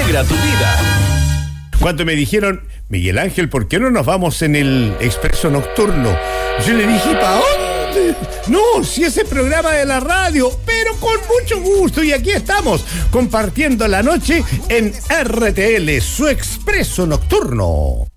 alegra tu vida. Cuando me dijeron, Miguel Ángel, ¿por qué no nos vamos en el expreso nocturno? Yo le dije, ¿para dónde? No, si ese programa de la radio, pero con mucho gusto. Y aquí estamos, compartiendo la noche en RTL, su expreso nocturno.